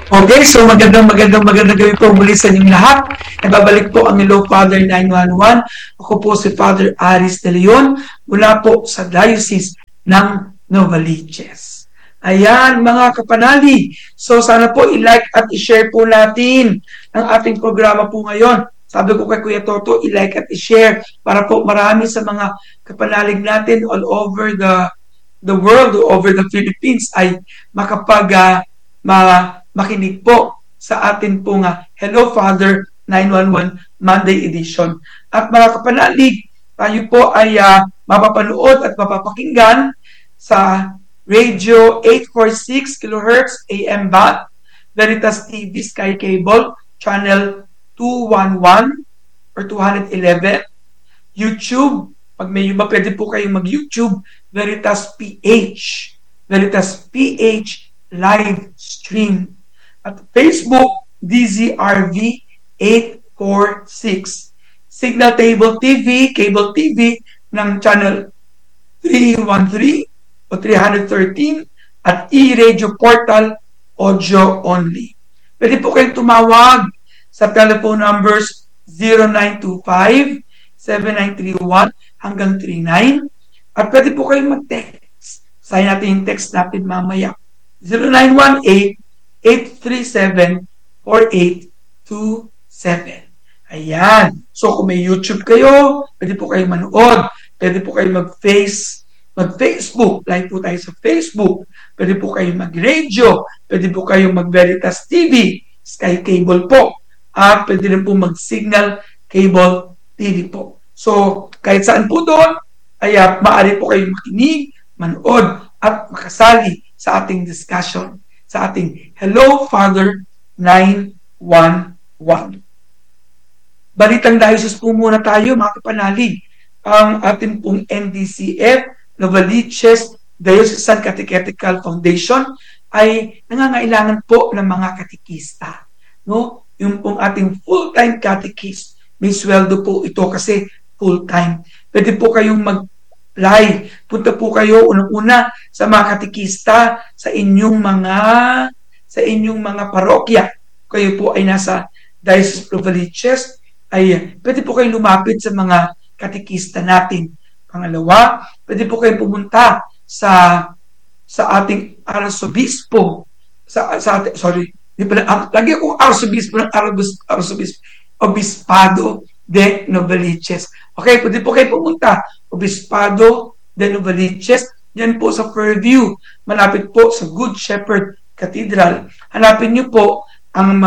Okay, so magandang gabi po muli sa inyong lahat. Nagbabalik po ang Hello Father 911. Ako po si Father Aris De Leon mula po sa Diocese ng Novaliches. Ayan mga kapanali. So sana po i-like at i-share po natin ang ating programa po ngayon. Sabi ko kay Kuya Toto, i-like at i-share para po marami sa mga kapanalig natin all over the world, over the Philippines ay makinig po sa atin pong Hello Father 911 Monday edition. At mga kapanalig, tayo po ay mapapanood at mapapakinggan sa Radio 846 kHz AM band, Veritas TV Sky Cable, Channel 211 or 211, YouTube, pag may iba pwede po kayong mag-YouTube, Veritas PH live stream. At Facebook, DZRV 846. Signal Cable TV ng Channel 313 o 313 at e-radio portal audio only. Pwede po kayong tumawag sa telephone numbers 0925-7931 hanggang 39 at pwede po kayong mag-text. Sayin natin yung text natin mamaya. 0918-837-4827. Ayan. So, kung may YouTube kayo, pwede po kayong manood. Pwede po kayong mag-Facebook. Live po tayo sa Facebook. Pwede po kayong mag-radio. Pwede po kayong mag-Veritas TV. Sky Cable po. At pwede rin po mag-Signal Cable TV po. So, kahit saan po doon, ay maaari po kayong makinig, manood, at makasali sa ating discussion, sa ating Hello Father 911. Balitang Diocese po muna tayo, mga kapanalig. Ang ating pong NDCF, Novaliches Diocesan Catechetical Foundation, ay nangangailangan po ng mga katekista. No? Yung pong ating full-time catechist, may sweldo po ito kasi full-time. Pwede po kayong mag-apply. Punta po kayo unang-una sa mga katekista sa inyong mga parokya. Kayo po ay nasa Diocese of Novaliches, ay pwede po kayong lumapit sa mga katekista natin. Pangalawa, pwede po kayong pumunta sa ating arsobispo. Lagi akong arsobispo ng Obispado de Novaliches. Okay, pwede po kayo pumunta. Obispado de Novaliches. Yan po sa Fairview. Malapit po sa Good Shepherd Cathedral. Hanapin niyo po ang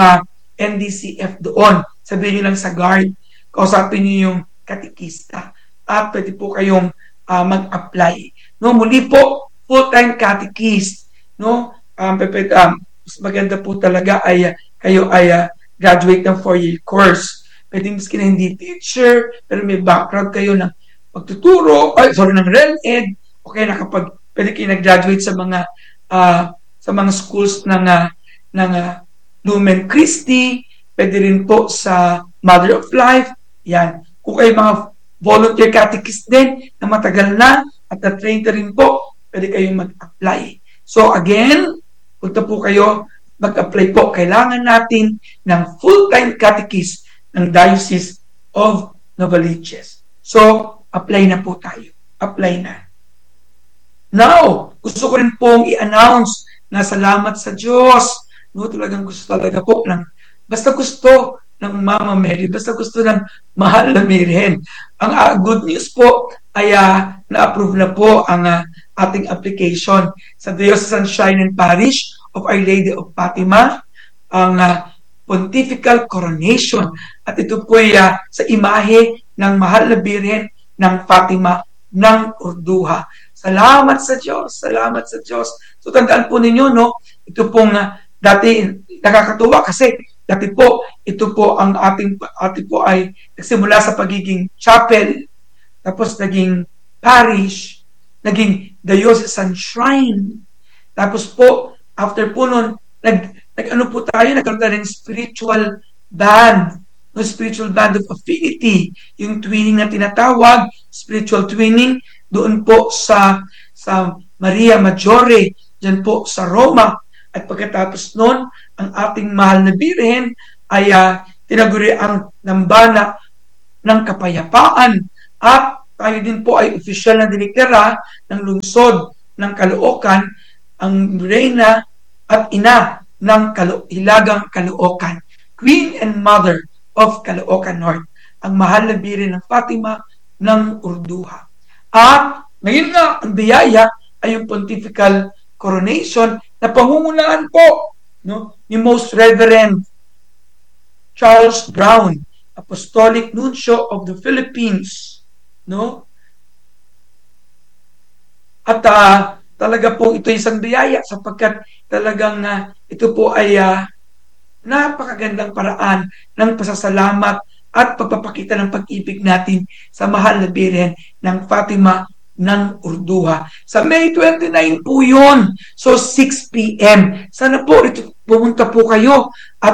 NDCF doon. Sabihin niyo lang sa guard. Kausapin niyo yung katekista. At pwede po kayong mag-apply. No, muli po, full-time catechist. No, mas maganda po talaga ay kayo ay graduate ng 4-year course. Pwede miski na hindi teacher, pero may background kayo ng pagtuturo, ng REL-Ed, okay, pwede kayo nag-graduate sa mga schools ng Lumen Christi, pwede rin po sa Mother of Life, yan. Kung kayo mga volunteer catechist din, na matagal na, at na-train rin po, pwede kayong mag-apply. So again, punta po kayo, mag-apply po. Kailangan natin ng full-time catechist ng Diocese of Novaliches. So, apply na po tayo. Apply na. Now, gusto ko rin pong i-announce na salamat sa Diyos. No, talagang gusto talaga po basta gusto ng Mama Mary, basta gusto ng Mahal na Birhen. Ang good news po ay na-approve na po ang ating application sa Diocesan Shrine and Parish of Our Lady of Fatima, ang Pontifical Coronation. At ito po ay sa imahe ng Mahal na Birhen ng Fatima ng Urduha. Salamat sa Diyos, salamat sa Diyos. So tandaan po ninyo, no, ito pong dati nakakatuwa kasi dati po, ito po ang ating po ay nagsimula sa pagiging chapel, tapos naging parish, naging diocesan shrine. Tapos po, after po nun, nagkaroon na rin spiritual band, no, spiritual band of affinity, yung twinning na tinatawag, spiritual twinning, doon po sa Maria Maggiore, dyan po sa Roma. At pagkatapos nun, ang ating mahal na Birhen ay tinaguriang nambana ng kapayapaan at tayo din po ay opisyal na diniklara ng lungsod ng Caloocan, ang reyna at ina ng Hilagang Caloocan, Queen and Mother of Caloocan North, ang mahal na Birhen ng Fatima ng Urduha. At ngayon nga, ang biyaya ay yung pontifical coronation na pangungunahan po ni Most Reverend Charles Brown, Apostolic Nuncio of the Philippines. At talaga po ito isang biyaya sapagkat talagang ito po ay napakagandang paraan ng pasasalamat at pagpapakita ng pag-ibig natin sa mahal na Birhen ng Fatima ng Urduha. Sa May 29 po yun. So 6 p.m. Sana po pumunta po kayo at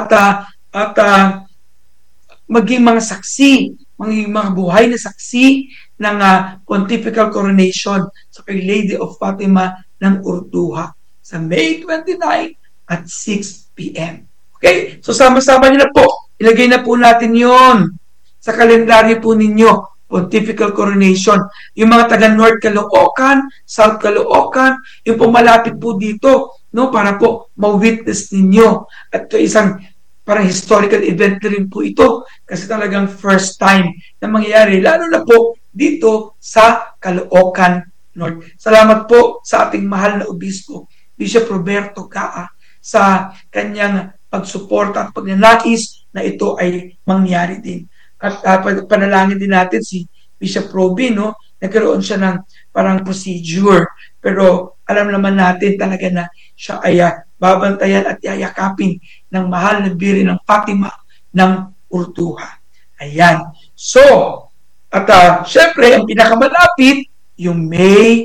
maging mga saksi, maging mga buhay na saksi ng pontifical coronation sa Our Lady of Fatima ng Urduha sa May 29 at 6 p.m. Okay? So sama-sama niyo na po. Ilagay na po natin yon sa kalendaryo po ninyo. Pontifical coronation. Yung mga taga North Caloocan, South Caloocan, yung po malapit po dito, para po ma-witness ninyo. At ito isang parang historical event na rin po ito kasi talagang first time na mangyayari, lalo na po dito sa Caloocan North. Salamat po sa ating mahal na obispo, Bishop Roberto Gaa, sa kanyang pagsuporta at pagnanais na ito ay mangyari din. At panalangin din natin si Bishop Robin, nagkaroon siya ng parang procedure. Pero alam naman natin talaga na siya ay babantayan at yayakapin ng mahal na Birhen ng Fatima ng Urduha. Ayan. So, at syempre, ang pinakamalapit, yung May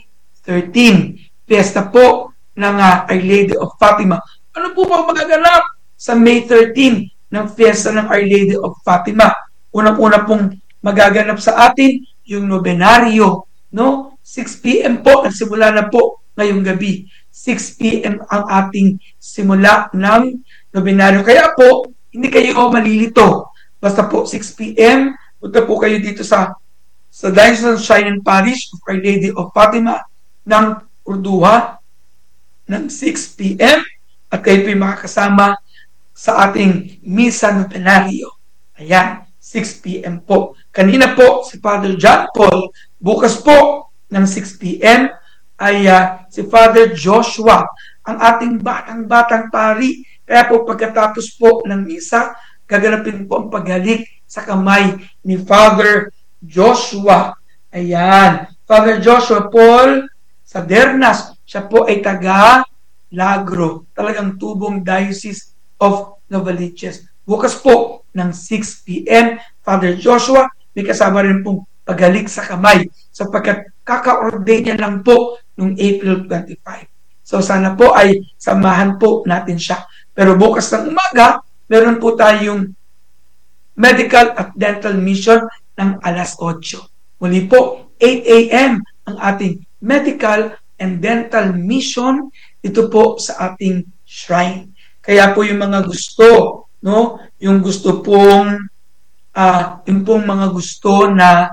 13. Fiesta po ng Our Lady of Fatima. Ano po ba magaganap sa May 13 ng Fiesta ng Our Lady of Fatima? Unang-una pong magaganap sa atin yung nobenaryo, 6 p.m. po, nagsimula na po ngayong gabi. 6 p.m. ang ating simula ng nobenaryo. Kaya po, hindi kayo malilito. Basta po, 6 p.m., punta po kayo dito sa Diocese of Shine Parish of Our Lady of Fatima ng Urduha ng 6 p.m. at kayo po yung makakasama sa ating misa nobenaryo. Ayan. 6 p.m. po. Kanina po, si Father John Paul, bukas po ng 6 p.m. ay si Father Joshua, ang ating batang pari. Kaya po pagkatapos po ng misa, gaganapin po ang paghalik sa kamay ni Father Joshua. Ayan. Father Joshua Paul sa Dernas, siya po ay taga Lagro, talagang tubong Diocese of Novaliches. Bukas po ng 6 p.m. Father Joshua, may kasama rin pong paghalik sa kamay sapagkat kaka-ordain niya lang po noong April 25. So sana po ay samahan po natin siya. Pero bukas ng umaga, meron po tayong medical at dental mission ng alas 8. Muli po, 8 a.m. ang ating medical and dental mission dito po sa ating shrine. Kaya po yung mga gusto, yung gusto pong yung pong mga gusto na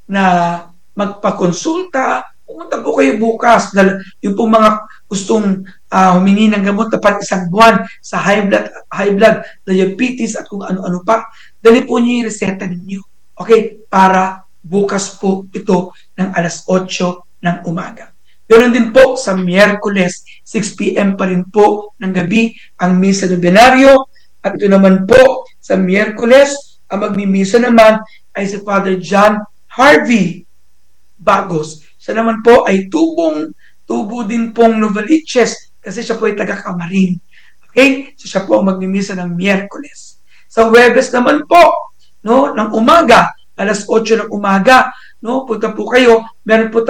magpakonsulta, pumunta po kayo bukas. Yung pong mga gustong humingi ng gamot na parang isang buwan sa high blood, diabetes at kung ano-ano pa, dali po niyo yung reseta ninyo. Okay? Para bukas po ito ng alas 8 ng umaga. Meron din po sa Miyerkules, 6 p.m. pa rin po ng gabi ang misa nobenaryo. At ito naman po sa Miyerkules, ang magmimisa naman ay si Father John Harvey Bagos. Siya naman po ay tubo din pong Novaliches kasi siya po ay taga-Camarin. Okay? So siya po ang magmimisa ng Miyerkules. Sa Huwebes naman po, ng umaga, alas 8 ng umaga, punta po kayo, meron po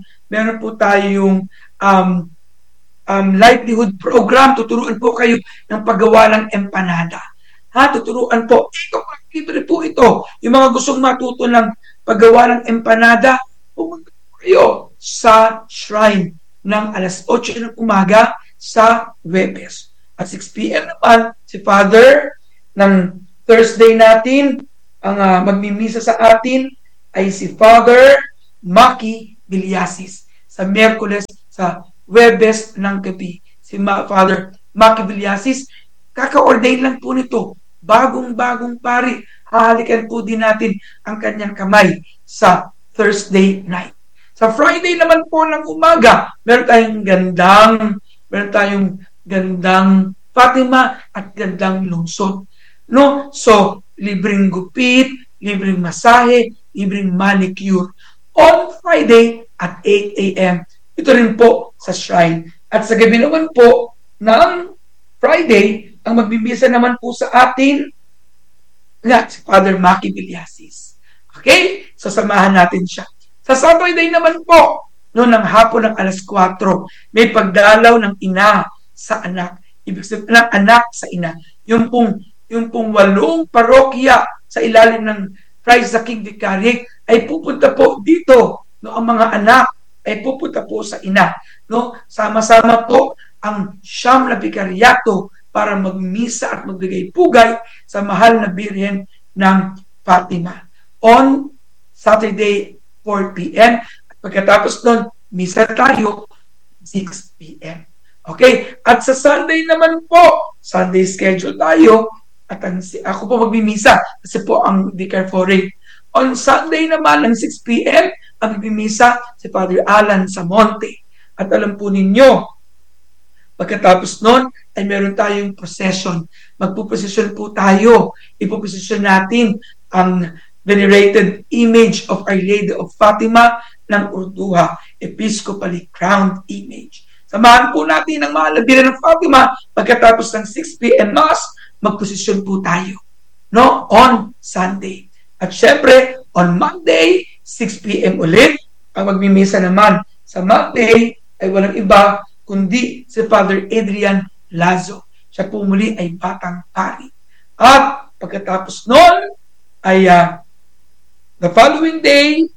tayong livelihood program. Tuturuan po kayo ng paggawa ng empanada. Tuturuan po. Libre po ito. Yung mga gustong matuto ng paggawa ng empanada, pumunta po kayo sa shrine ng alas 8 ng umaga sa Huwebes. At 6 p.m. naman, si Father ng Thursday natin, ang magmimisa sa atin ay si Father Maki Villasis. Sa Miyerkules, sa Webes ng gabi, si Father Maki Villasis, kaka-ordain lang po nito. Bagong-bagong pari. Hahalikan po din natin ang kanyang kamay sa Thursday night. Sa Friday naman po ng umaga, meron tayong gandang Fatima at gandang lungsod. No? So, libreng gupit, libreng masahe, libreng manicure. On Friday at 8 a.m. Ito rin po sa shrine. At sa gabi naman po ng Friday, ang magbibisa naman po sa atin si Father Maki Villasis. Okay? So, samahan natin siya. Sa Saturday naman po, noon ng hapon ng alas 4, may pagdalaw ng ina sa anak. Ibig sabihin ng anak sa ina. Yung pong 8 parokya sa ilalim ng Christ the King Vicariate ay pupunta po dito. No, ang mga anak ay pupunta po sa ina. No, sama-sama po ang siyam na bikaryato para magmisa at magbigay pugay sa mahal na Birhen ng Fatima. On Saturday, 4 p.m. At pagkatapos nun, misa tayo, 6 p.m. Okay? At sa Sunday naman po, Sunday schedule tayo, at ako po magmimisa kasi po ang Vicar Foreign. On Sunday naman, ng 6 p.m., ang magmimisa si Father Alan Samonte. At alam po ninyo, pagkatapos nun, ay meron tayong procession. Magpuprocession po tayo. Ipuprocession natin ang venerated image of Our Lady of Fatima ng Urduha, Episcopally Crowned Image. Samahan po natin ang mahal na Birhen ng Fatima pagkatapos ng 6 p.m. Mass, magposisyon po tayo. No? On Sunday. At syempre, on Monday, 6 p.m. ulit, ang magmimisa naman sa Monday ay walang iba kundi si Father Adrian Lazo. Siya po muli ay batang pari. At pagkatapos noon ay the following day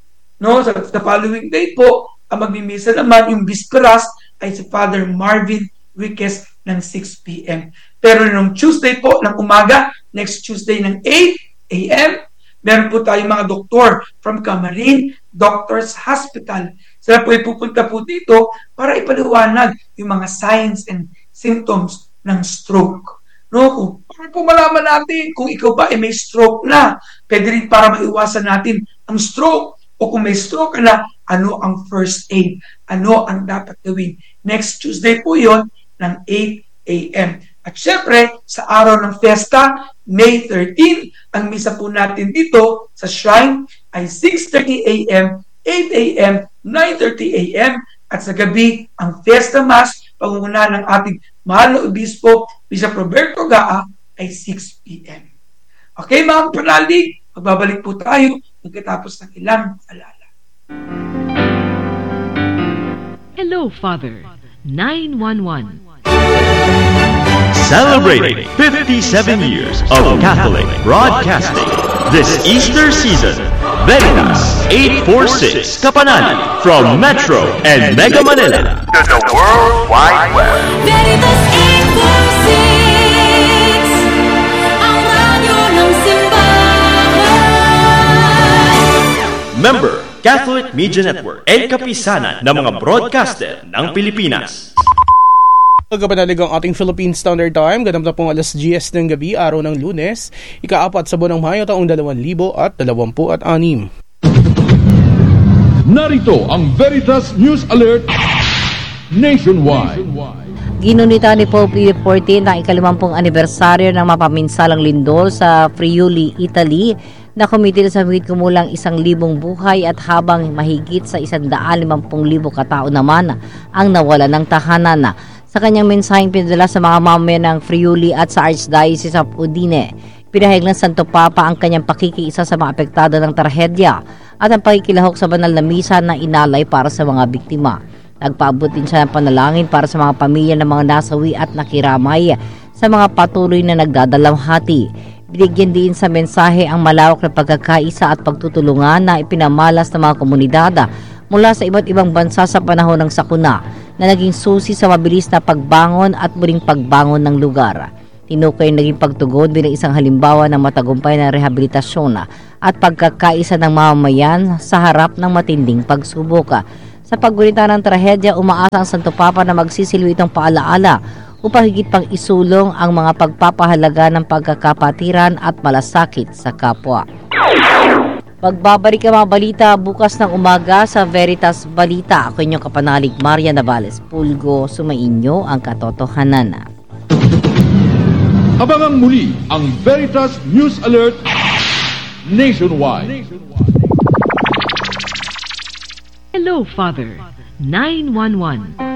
po, ang magmimisa naman yung bisperas ay si Father Marvin Riquez ng 6 p.m. Pero nung Tuesday po ng umaga, next Tuesday ng 8 a.m., meron po tayong mga doktor from Camarines Doctors Hospital. Sila po ay pupunta po dito para ipaliwanag yung mga signs and symptoms ng stroke. No? Para po malaman natin kung ikaw ba ay may stroke na. Pwede rin para maiwasan natin ang stroke. O kung may stroke ka na, ano ang first aid? Ano ang dapat gawin? Next Tuesday po yon ng 8 a.m. At syempre, sa araw ng fiesta, May 13, ang misa po natin dito sa shrine ay 6:30 a.m., 8 a.m., 9:30 a.m. at sa gabi, ang Fiesta Mass, pangunguna ng ating mahal na obispo, Bishop Roberto Gaa, ay 6 p.m. Okay, mga panalig, magbabalik po tayo pagkatapos ng ilang alala. Hello, Father. 911. Celebrating 57 years of Catholic broadcasting this Easter season. Veritas 846 Kapanan from Metro and Mega Manila to the World Wide Web. Veritas 846, ang radyo ng simbahan. Member Catholic Media Network and kapisanan ng mga broadcaster ng Pilipinas. Pagkapanalig ang ating Philippine Standard Time, ganap na pong alas 10 ng gabi, araw ng Lunes, ika-4 sa buwan ng Mayo, taong 2026. Narito ang Veritas News Alert Nationwide. Ginunita ni Pope Leo XIV ang ika-50 anibersaryo ng mapaminsalang lindol sa Friuli, Italy, na kumitil sa higit kumulang 1,000 buhay at habang mahigit sa 150,000 katao naman ang nawala ng tahanan. Sa kanyang mensaheng pinadala sa mga mamamayan ng Friuli at sa Archdiocese of Udine, pinahayag ng Santo Papa ang kanyang pakikiisa sa mga apektado ng trahedya at ang pakikilahok sa banal na misa na inalay para sa mga biktima. Nagpaabot din siya ng panalangin para sa mga pamilya ng mga nasawi at nakiramay sa mga patuloy na nagdadalamhati. Binigyan din sa mensahe ang malawak na pagkakaisa at pagtutulungan na ipinamalas ng mga komunidad mula sa iba't ibang bansa sa panahon ng sakuna na naging susi sa mabilis na pagbangon at muling pagbangon ng lugar. Tinukoy ang naging pagtugon bilang isang halimbawa ng matagumpay na rehabilitasyon at pagkakaisa ng mamamayan sa harap ng matinding pagsubok. Sa paggunita ng trahedya, umaasa ang Santo Papa na magsisilbi itong paalaala upang higit pang isulong ang mga pagpapahalaga ng pagkakapatiran at malasakit sa kapwa. Magbabalik ang mga balita bukas ng umaga sa Veritas Balita. Ako inyong kapanalig Maria Navales Pulgo, sumainyo ang katotohanan. Abangan muli ang Veritas News Alert Nationwide. Hello, Father. 911.